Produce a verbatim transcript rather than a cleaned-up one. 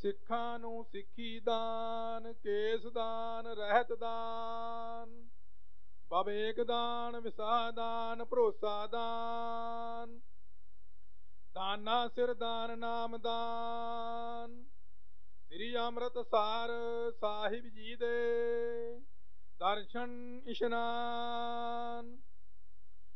ਸਿੱਖਾਂ ਨੂੰ ਸਿੱਖੀ ਦਾਨ, ਕੇਸ ਦਾਨ, ਰਹਿਤ ਦਾਨ, ਵਿਵੇਕ ਦਾਨ, ਵਿਸਾਹ ਦਾਨ, ਭਰੋਸਾ ਦਾਨ, ਦਾਨਾ ਸਿਰ ਦਾਨ, ਨਾਮ ਦਾਨ। ਸ੍ਰੀ ਅੰਮ੍ਰਿਤਸਰ ਸਾਹਿਬ ਜੀ ਦੇ ਦਰਸ਼ਨ ਇਸ਼ਨਾਨ।